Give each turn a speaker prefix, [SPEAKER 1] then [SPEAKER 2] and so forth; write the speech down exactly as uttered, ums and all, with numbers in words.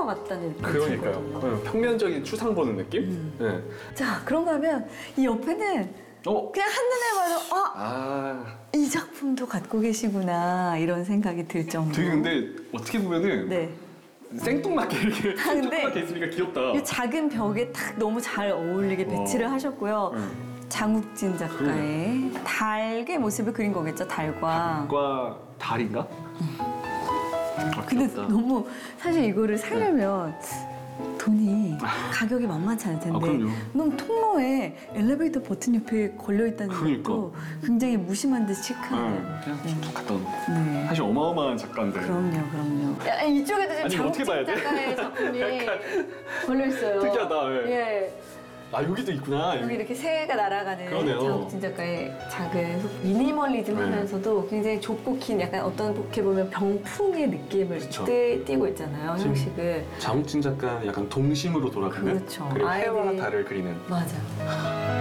[SPEAKER 1] 같다는 느낌이
[SPEAKER 2] 그러니까요.
[SPEAKER 1] 들거든요.
[SPEAKER 2] 네, 평면적인 추상 보는 느낌?
[SPEAKER 1] 음.
[SPEAKER 2] 네.
[SPEAKER 1] 자, 그런가 하면 이 옆에는
[SPEAKER 2] 어?
[SPEAKER 1] 그냥 한눈에 봐도 아,
[SPEAKER 2] 아,
[SPEAKER 1] 이 작품도 갖고 계시구나 이런 생각이 들 정도로.
[SPEAKER 2] 되게 근데 어떻게 보면은
[SPEAKER 1] 네.
[SPEAKER 2] 생뚱맞게 이렇게
[SPEAKER 1] 아, 근데
[SPEAKER 2] 생뚱맞게 있으니까 귀엽다.
[SPEAKER 1] 이 작은 벽에 딱 너무 잘 어울리게 배치를
[SPEAKER 2] 와.
[SPEAKER 1] 하셨고요.
[SPEAKER 2] 응.
[SPEAKER 1] 장욱진 작가의 달의 모습을 그린 거겠죠, 달과.
[SPEAKER 2] 과 달인가? 아,
[SPEAKER 1] 근데
[SPEAKER 2] 귀엽다.
[SPEAKER 1] 너무 사실 이거를 사려면 돈이 가격이 만만치 않을 텐데
[SPEAKER 2] 아, 그럼요.
[SPEAKER 1] 너무 통로에 엘리베이터 버튼 옆에 걸려있다는
[SPEAKER 2] 그러니까.
[SPEAKER 1] 것도 굉장히 무심한 듯
[SPEAKER 2] 네,
[SPEAKER 1] 시크한.
[SPEAKER 2] 그냥 툭툭 갖다 놓고.
[SPEAKER 1] 네.
[SPEAKER 2] 사실 어마어마한 작가인데.
[SPEAKER 1] 그럼요, 그럼요. 야, 이쪽에도 지금
[SPEAKER 2] 아니, 어떻게 봐야
[SPEAKER 1] 장욱진
[SPEAKER 2] 돼?
[SPEAKER 1] 작가의 작품이 걸려있어요.
[SPEAKER 2] 특이하다, 예.
[SPEAKER 1] 예.
[SPEAKER 2] 아, 여기도 있구나.
[SPEAKER 1] 여기 이렇게 새가 날아가는
[SPEAKER 2] 그러네요.
[SPEAKER 1] 장욱진 작가의 작은 미니멀리즘
[SPEAKER 2] 네.
[SPEAKER 1] 하면서도 굉장히 좁고 긴 약간 어떤 이렇게 보면 병풍의 느낌을
[SPEAKER 2] 그쵸.
[SPEAKER 1] 띠, 띠고 있잖아요,
[SPEAKER 2] 지금
[SPEAKER 1] 형식을.
[SPEAKER 2] 장욱진 작가는 약간 동심으로 돌아가는
[SPEAKER 1] 그렇죠.
[SPEAKER 2] 그리고 해와
[SPEAKER 1] 아이들이-
[SPEAKER 2] 달을 그리는
[SPEAKER 1] 맞아.